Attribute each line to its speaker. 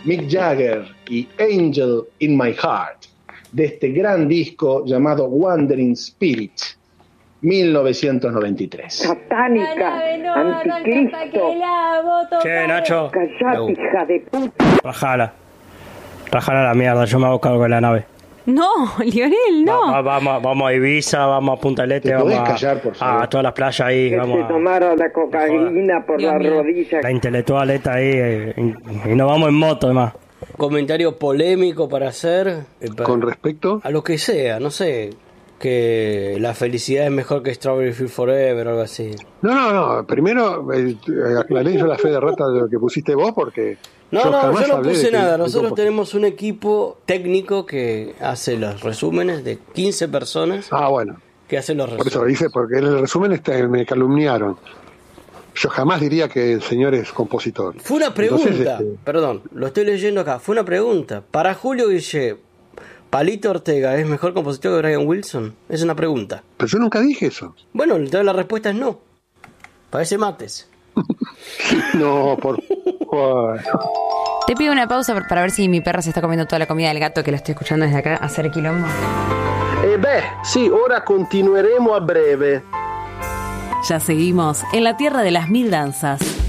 Speaker 1: Mick Jagger y Angel in My Heart, de este gran disco llamado Wandering Spirit, 1993.
Speaker 2: Satánica, anticristo.
Speaker 3: Che, Nacho.
Speaker 2: Callate, hija de puta.
Speaker 3: Rajala a la mierda, yo me hago cargo de la nave.
Speaker 4: No, Lionel, no.
Speaker 3: Vamos a Ibiza, vamos a Punta del Este, vamos
Speaker 1: callar, por favor?
Speaker 3: a todas las playas ahí.
Speaker 2: Que
Speaker 3: Vamos
Speaker 2: se tomaron la cocaína por
Speaker 4: Dios
Speaker 2: la
Speaker 4: mío.
Speaker 2: rodilla.
Speaker 3: la intelectual esta ahí y nos vamos en moto además. Comentario polémico para hacer
Speaker 5: Con respecto,
Speaker 3: a lo que sea, no sé, que la felicidad es mejor que Strawberry Fields Forever o algo así.
Speaker 5: no, primero aclaré yo la fe de rata de lo que pusiste vos, porque
Speaker 3: No, yo
Speaker 5: jamás
Speaker 3: no
Speaker 5: hablé de
Speaker 3: puse
Speaker 5: que-
Speaker 3: nada.
Speaker 5: de
Speaker 3: Nosotros
Speaker 5: cómo-
Speaker 3: tenemos un equipo técnico que hace los resúmenes de 15 personas
Speaker 5: bueno,
Speaker 3: que hacen los
Speaker 5: por eso
Speaker 3: resúmenes.
Speaker 5: dice, porque en el resumen me calumniaron. Yo jamás diría que el señor es compositor.
Speaker 3: Fue una pregunta,
Speaker 5: Entonces,
Speaker 3: perdón, lo estoy leyendo acá. Fue una pregunta. Para Julio Guille, ¿Palito Ortega es mejor compositor que Brian Wilson? Es una pregunta.
Speaker 5: Pero yo nunca dije eso.
Speaker 3: Bueno, entonces la respuesta es no. Parece mates.
Speaker 5: No, por favor.
Speaker 4: Te pido una pausa para ver si mi perra se está comiendo toda la comida del gato, que lo estoy escuchando desde acá hacer quilombo.
Speaker 6: Sì, ora continueremo a breve.
Speaker 7: Ya seguimos en la tierra de las mil danzas.